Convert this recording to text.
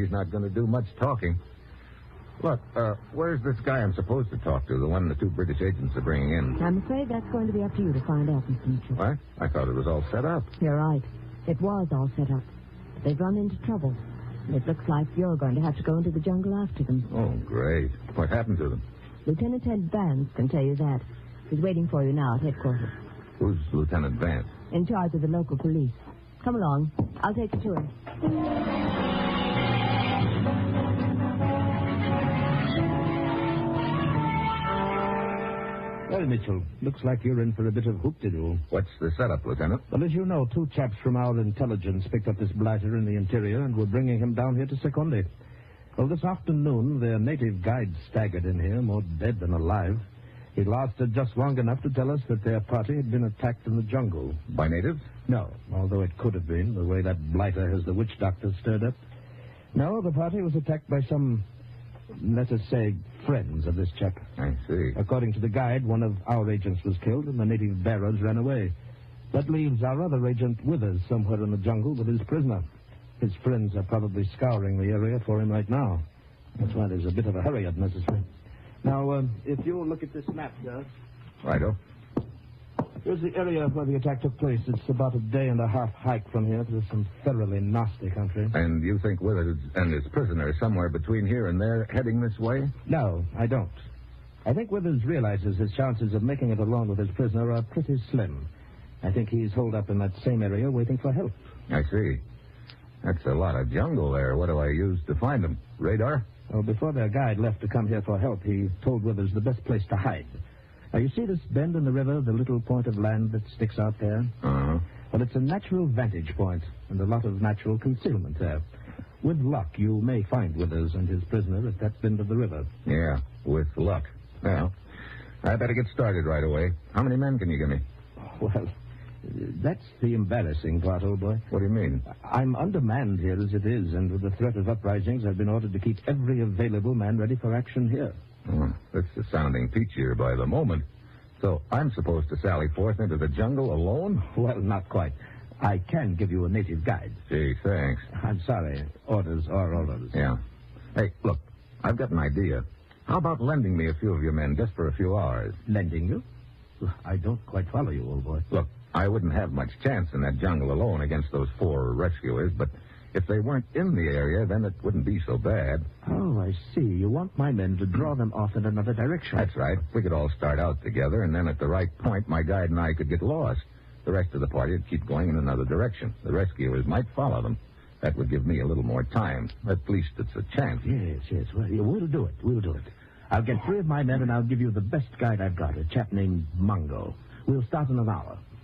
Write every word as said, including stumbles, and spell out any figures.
he's not going to do much talking. Look, uh, where's this guy I'm supposed to talk to, the one the two British agents are bringing in? I'm afraid that's going to be up to you to find out, Mister Mitchell. What? I thought it was all set up. You're right. It was all set up. But they've run into trouble. It looks like you're going to have to go into the jungle after them. Oh, great. What happened to them? Lieutenant Ted Vance can tell you that. He's waiting for you now at headquarters. Who's Lieutenant Vance? In charge of the local police. Come along. I'll take you to him. Well, Mitchell, looks like you're in for a bit of hoop-de-doo. What's the setup, Lieutenant? Well, as you know, two chaps from our intelligence picked up this blighter in the interior and were bringing him down here to Secondi. Well, this afternoon, their native guide staggered in here, more dead than alive. He lasted just long enough to tell us that their party had been attacked in the jungle. By natives? No, although it could have been, the way that blighter has the witch doctor stirred up. No, the party was attacked by some, let us say, friends of this chap. I see. According to the guide, one of our agents was killed and the native bearers ran away. That leaves our other agent Withers somewhere in the jungle with his prisoner. His friends are probably scouring the area for him right now. That's why there's a bit of a hurry-up necessary. Now, uh, if you look at this map, sir. Righto. Here's the area where the attack took place. It's about a day and a half hike from here through some thoroughly nasty country. And you think Withers and his prisoner are somewhere between here and there, heading this way? No, I don't. I think Withers realizes his chances of making it alone with his prisoner are pretty slim. I think he's holed up in that same area waiting for help. I see. That's a lot of jungle there. What do I use to find him? Radar? Well, before their guide left to come here for help, he told Withers the best place to hide. Now, you see this bend in the river, the little point of land that sticks out there? Uh-huh. Well, it's a natural vantage point and a lot of natural concealment there. With luck, you may find Withers and his prisoner at that bend of the river. Yeah, with luck. Well, I better get started right away. How many men can you give me? Well, that's the embarrassing part, old boy. What do you mean? I'm undermanned here as it is, and with the threat of uprisings, I've been ordered to keep every available man ready for action here. Oh, this is sounding peachier by the moment. So I'm supposed to sally forth into the jungle alone? Well, not quite. I can give you a native guide. Gee, thanks. I'm sorry. Orders are orders. Yeah. Hey, look, I've got an idea. How about lending me a few of your men just for a few hours? Lending you? I don't quite follow you, old boy. Look, I wouldn't have much chance in that jungle alone against those four rescuers, but if they weren't in the area, then it wouldn't be so bad. Oh, I see. You want my men to draw them off in another direction. That's right. We could all start out together, and then at the right point, my guide and I could get lost. The rest of the party would keep going in another direction. The rescuers might follow them. That would give me a little more time. At least it's a chance. Yes, yes. Well, we'll do it. We'll do it. I'll get three of my men, and I'll give you the best guide I've got, a chap named Mungo. We'll start in an hour.